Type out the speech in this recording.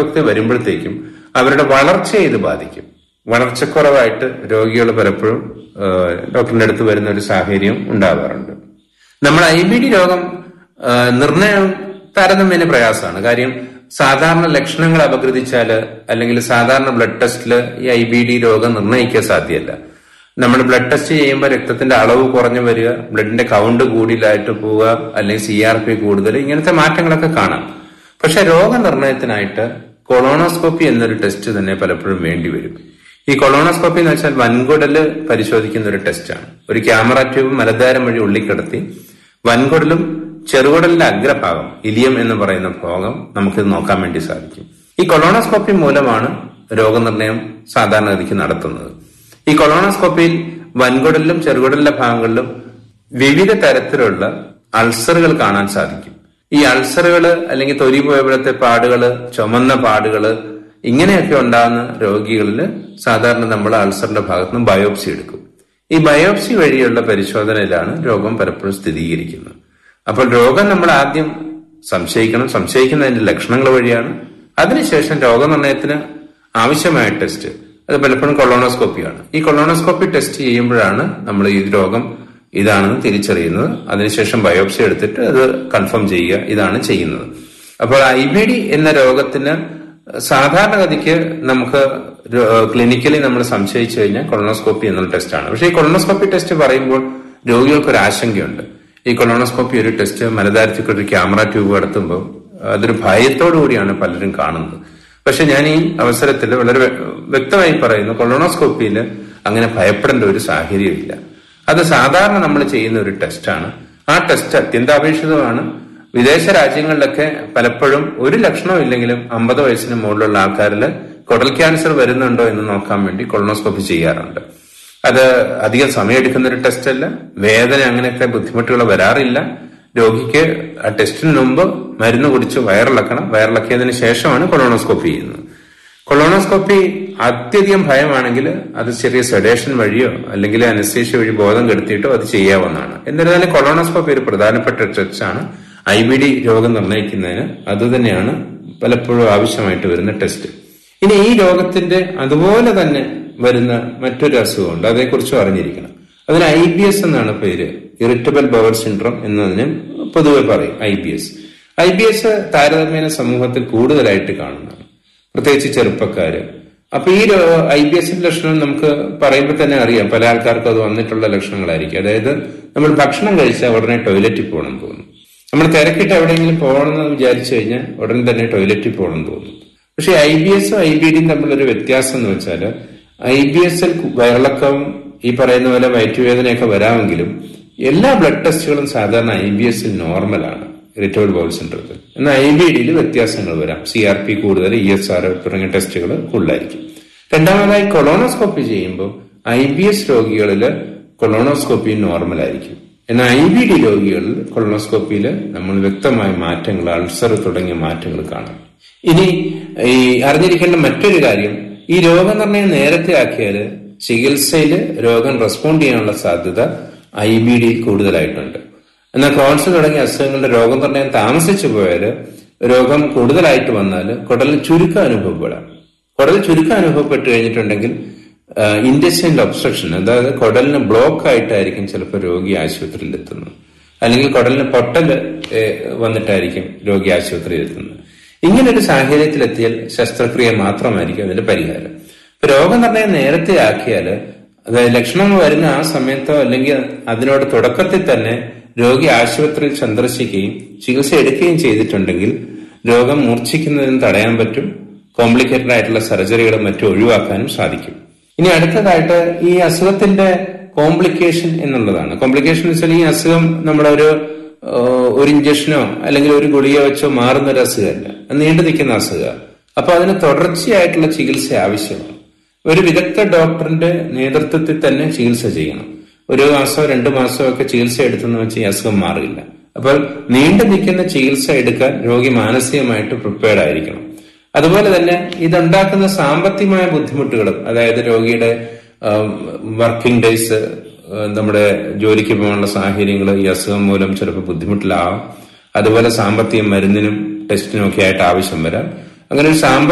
Aspect വരുമ്പോഴത്തേക്കും അവരുടെ വളർച്ചയെ ഇത് ബാധിക്കും. വളർച്ചക്കുറവായിട്ട് രോഗികൾ പലപ്പോഴും ഡോക്ടറിന്റെ അടുത്ത് വരുന്ന ഒരു സാഹചര്യം ഉണ്ടാവാറുണ്ട്. നമ്മൾ IBD രോഗം നിർണയം താരതമ്യേന പ്രയാസമാണ്. കാര്യം സാധാരണ ലക്ഷണങ്ങൾ അപഗ്രഥിച്ചാല് അല്ലെങ്കിൽ സാധാരണ ബ്ലഡ് ടെസ്റ്റില് ഈ IBD രോഗം നിർണ്ണയിക്കാൻ സാധ്യമല്ല. നമ്മൾ ബ്ലഡ് ടെസ്റ്റ് ചെയ്യുമ്പോൾ രക്തത്തിന്റെ അളവ് കുറഞ്ഞു വരിക, ബ്ലഡിന്റെ കൗണ്ട് കൂടുതലായിട്ട് പോവുക, അല്ലെങ്കിൽ CRP കൂടുതൽ, ഇങ്ങനത്തെ മാറ്റങ്ങളൊക്കെ കാണാം. പക്ഷെ രോഗനിർണയത്തിനായിട്ട് കൊളോണോസ്കോപ്പി എന്നൊരു ടെസ്റ്റ് തന്നെ പലപ്പോഴും വേണ്ടിവരും. ഈ കൊളോണോസ്കോപ്പി എന്ന് വെച്ചാൽ വൻകുടല് പരിശോധിക്കുന്ന ഒരു ടെസ്റ്റാണ്. ഒരു ക്യാമറ ട്യൂബ് മലദ്വാരം വഴി ഉള്ളിക്കിടത്തി വൻകുടലും ചെറുകുടലിന്റെ അഗ്രഭാഗം, ഇലിയം എന്ന് പറയുന്ന ഭാഗം നമുക്കിത് നോക്കാൻ വേണ്ടി സാധിക്കും. ഈ കൊളോണോസ്കോപ്പി മൂലമാണ് രോഗനിർണയം സാധാരണഗതിക്ക് നടത്തുന്നത്. ഈ കൊളോണോസ്കോപ്പിയിൽ വൻകുടലിലും ചെറുകുടലിന്റെ ഭാഗങ്ങളിലും വിവിധ തരത്തിലുള്ള അൾസറുകൾ കാണാൻ സാധിക്കും. ഈ അൾസറുകള് അല്ലെങ്കിൽ തൊലി പോയപ്പോഴത്തെ പാടുകള്, ചുമന്ന പാടുകള്, ഇങ്ങനെയൊക്കെ ഉണ്ടാകുന്ന രോഗികളിൽ സാധാരണ നമ്മൾ അൾസറിന്റെ ഭാഗത്തുനിന്ന് ബയോപ്സി എടുക്കും. ഈ ബയോപ്സി വഴിയുള്ള പരിശോധനയിലാണ് രോഗം പലപ്പോഴും സ്ഥിരീകരിക്കുന്നത്. അപ്പോൾ രോഗം നമ്മൾ ആദ്യം സംശയിക്കുന്നതിന്റെ ലക്ഷണങ്ങൾ വഴിയാണ്. അതിനുശേഷം രോഗനിർണയത്തിന് ആവശ്യമായ ടെസ്റ്റ്, അത് പലപ്പോഴും കൊളോണോസ്കോപ്പിയാണ്. ഈ കൊളോണോസ്കോപ്പി ടെസ്റ്റ് ചെയ്യുമ്പോഴാണ് നമ്മൾ ഈ രോഗം ഇതാണെന്ന് തിരിച്ചറിയുന്നത്. അതിനുശേഷം ബയോപ്സി എടുത്തിട്ട് അത് കൺഫേം ചെയ്യുക, ഇതാണ് ചെയ്യുന്നത്. അപ്പോൾ IBD എന്ന രോഗത്തിന് സാധാരണഗതിക്ക് നമുക്ക് ക്ലിനിക്കലി നമ്മൾ സംശയിച്ചു കഴിഞ്ഞാൽ കൊളോണോസ്കോപ്പി എന്നുള്ള ടെസ്റ്റാണ്. പക്ഷേ ഈ കൊളോണോസ്കോപ്പി ടെസ്റ്റ് പറയുമ്പോൾ രോഗികൾക്കൊരു ആശങ്കയുണ്ട്. ഈ കൊളോണോസ്കോപ്പി ഒരു ടെസ്റ്റ് മലദ്വാരത്തിൽ ഒരു ക്യാമറ ട്യൂബ് കടത്തുമ്പോൾ അതൊരു ഭയത്തോടു കൂടിയാണ് പലരും കാണുന്നത്. പക്ഷെ ഞാൻ ഈ അവസരത്തിൽ വളരെ വ്യക്തമായി പറയുന്നു, കൊളോണോസ്കോപ്പിയിൽ അങ്ങനെ ഭയപ്പെടേണ്ട ഒരു സാഹചര്യമില്ല. അത് സാധാരണ നമ്മൾ ചെയ്യുന്ന ഒരു ടെസ്റ്റാണ്. ആ ടെസ്റ്റ് അത്യന്താപേക്ഷിതമാണ്. വിദേശ രാജ്യങ്ങളിലൊക്കെ പലപ്പോഴും ഒരു ലക്ഷണവും ഇല്ലെങ്കിലും 50 വയസ്സിന് മുകളിലുള്ള ആൾക്കാരിൽ കുടൽ ക്യാൻസർ വരുന്നുണ്ടോ എന്ന് നോക്കാൻ വേണ്ടി കൊളോണോസ്കോപ്പി ചെയ്യാറുണ്ട്. അത് അധികം സമയമെടുക്കുന്ന ഒരു ടെസ്റ്റ് അല്ല, വേദന അങ്ങനെയൊക്കെ ബുദ്ധിമുട്ടുകൾ വരാറില്ല. രോഗിക്ക് ആ ടെസ്റ്റിന് മുമ്പ് മരുന്ന് കുടിച്ച് വയറിളക്കണം, വയറിളക്കിയതിന് ശേഷമാണ് കൊളോണോസ്കോപ്പി ചെയ്യുന്നത്. കൊളോണോസ്കോപ്പി അത്യധികം ഭയമാണെങ്കിൽ അത് ചെറിയ സെഡേഷൻ വഴിയോ അല്ലെങ്കിൽ അനസ്തേഷ്യ വഴി ബോധം കെടുത്തിയിട്ടോ അത് ചെയ്യാവുന്നതാണ്. എന്നിരുന്നാലും കൊളോണോസ്കോപ്പി ഒരു പ്രധാനപ്പെട്ട ടെസ്റ്റാണ്. IBD രോഗം നിർണ്ണയിക്കുന്നതിന് അതുതന്നെയാണ് പലപ്പോഴും ആവശ്യമായിട്ട് വരുന്ന ടെസ്റ്റ്. ഇനി ഈ രോഗത്തിന്റെ അതുപോലെ തന്നെ വരുന്ന മറ്റൊരു അസുഖമുണ്ട്, അതേക്കുറിച്ചും അറിഞ്ഞിരിക്കണം. അതിന് IBS എന്നാണ് പേര്. ഇറിറ്റബിൾ ബവൽ സിൻഡ്രോം എന്നതിന് പൊതുവെ പറയും IBS താരതമ്യേന സമൂഹത്തിൽ കൂടുതലായിട്ട് കാണുന്നതാണ്, പ്രത്യേകിച്ച് ചെറുപ്പക്കാര്. അപ്പൊ ഈ IBSന്റെ ലക്ഷണം നമുക്ക് പറയുമ്പോൾ തന്നെ അറിയാം, പല ആൾക്കാർക്കും അത് വന്നിട്ടുള്ള ലക്ഷണങ്ങളായിരിക്കും. അതായത് നമ്മൾ ഭക്ഷണം കഴിച്ചാൽ ഉടനെ ടോയ്ലറ്റിൽ പോകണം തോന്നും. നമ്മൾ തിരക്കിട്ട് എവിടെയെങ്കിലും പോകണമെന്ന് വിചാരിച്ചു കഴിഞ്ഞാൽ ഉടനെ തന്നെ ടോയ്ലറ്റിൽ പോകണം തോന്നും. പക്ഷെ IBSും IBDയും തമ്മിലൊരു വ്യത്യാസം എന്ന് വെച്ചാൽ IBSൽ വയറിളക്കവും ഈ പറയുന്ന പോലെ വയറ്റുവേദനയൊക്കെ വരാമെങ്കിലും എല്ലാ ബ്ലഡ് ടെസ്റ്റുകളും സാധാരണ IBSൽ നോർമലാണ്, ഇറിറ്റബിൾ ബവൽ സിൻഡ്രോത്തിൽ. എന്നാൽ IBDയിൽ വ്യത്യാസങ്ങൾ വരാം. CRP കൂടുതൽ, ESR തുടങ്ങിയ ടെസ്റ്റുകൾ കൂടുതലായിരിക്കും. രണ്ടാമതായി കൊളോണോസ്കോപ്പി ചെയ്യുമ്പോൾ IBS രോഗികളിൽ കൊളോണോസ്കോപ്പി നോർമലായിരിക്കും. എന്നാൽ IBD രോഗികളിൽ കൊളോണോസ്കോപ്പിയിൽ നമ്മൾ വ്യക്തമായ മാറ്റങ്ങൾ, അൾസർ തുടങ്ങിയ മാറ്റങ്ങൾ കാണാം. ഇനി ഈ അറിഞ്ഞിരിക്കേണ്ട മറ്റൊരു കാര്യം, ഈ രോഗനിർണയം നേരത്തെ ആക്കിയാൽ ചികിത്സയിൽ രോഗം റെസ്പോണ്ട് ചെയ്യാനുള്ള സാധ്യത IBDയിൽ കൂടുതലായിട്ടുണ്ട്. എന്നാൽ ക്രോൺസ് തുടങ്ങിയ അസുഖങ്ങളുടെ രോഗനിർണയം താമസിച്ചു പോയാൽ, രോഗം കൂടുതലായിട്ട് വന്നാൽ കുടലിന് ചുരുക്കം അനുഭവപ്പെടാം. കുടൽ ചുരുക്കം അനുഭവപ്പെട്ട് കഴിഞ്ഞിട്ടുണ്ടെങ്കിൽ ഇൻറ്റെസ്റ്റൈനൽ ഒബ്സ്ട്രക്ഷൻ, അതായത് കുടലിന് ബ്ലോക്ക് ആയിട്ടായിരിക്കും ചിലപ്പോൾ രോഗി ആശുപത്രിയിൽ എത്തുന്നത്, അല്ലെങ്കിൽ കുടലിന് പൊട്ടൽ വന്നിട്ടായിരിക്കും രോഗി ആശുപത്രിയിൽ എത്തുന്നത്. ഇങ്ങനൊരു സാഹചര്യത്തിലെത്തിയാൽ ശസ്ത്രക്രിയ മാത്രമായിരിക്കും അതിന്റെ പരിഹാരം. ഇപ്പൊ രോഗനിർണയം നേരത്തെ ആക്കിയാൽ, അതായത് ലക്ഷണങ്ങൾ വരുന്ന ആ സമയത്തോ അല്ലെങ്കിൽ അതിനോട് തുടക്കത്തിൽ തന്നെ രോഗി ആശുപത്രിയിൽ സന്ദർശിക്കുകയും ചികിത്സ എടുക്കുകയും ചെയ്തിട്ടുണ്ടെങ്കിൽ രോഗം മൂർച്ഛിക്കുന്നതിന് തടയാൻ പറ്റും. കോംപ്ലിക്കേറ്റഡ് ആയിട്ടുള്ള സർജറികളും മറ്റും ഒഴിവാക്കാനും സാധിക്കും. ഇനി അടുത്തതായിട്ട് ഈ അസുഖത്തിന്റെ കോംപ്ലിക്കേഷൻ എന്നുള്ളതാണ്. കോംപ്ലിക്കേഷൻ എന്ന് വെച്ചാൽ ഈ അസുഖം നമ്മളൊരു ഇഞ്ചക്ഷനോ അല്ലെങ്കിൽ ഒരു ഗുളിക വെച്ചോ മാറുന്ന ഒരു അസുഖമല്ല, നീണ്ടു നിൽക്കുന്ന അസുഖം. അപ്പൊ അതിന് തുടർച്ചയായിട്ടുള്ള ചികിത്സ ആവശ്യമാണ്. ഒരു വിദഗ്ധ ഡോക്ടറിന്റെ നേതൃത്വത്തിൽ തന്നെ ചികിത്സ ചെയ്യണം. 1 മാസമോ 2 മാസമോ ഒക്കെ ചികിത്സ എടുത്തെന്ന് വെച്ച് ഈ അസുഖം മാറില്ല. അപ്പോൾ നീണ്ടു നിൽക്കുന്ന ചികിത്സ എടുക്കാൻ രോഗി മാനസികമായിട്ട് പ്രിപ്പയർഡ് ആയിരിക്കണം. അതുപോലെ തന്നെ ഇതുണ്ടാക്കുന്ന സാമ്പത്തികമായ ബുദ്ധിമുട്ടുകളും, അതായത് രോഗിയുടെ വർക്കിംഗ് ഡേയ്സ്, നമ്മുടെ ജോലിക്ക് പോകാനുള്ള സാഹചര്യങ്ങൾ ഈ അസുഖം മൂലം ചിലപ്പോൾ ബുദ്ധിമുട്ടിലാവാം. അതുപോലെ സാമ്പത്തിക മരുന്നിനും ടെസ്റ്റിനും ഒക്കെ ആയിട്ട് ആവശ്യം വരാം. അങ്ങനെ ഒരു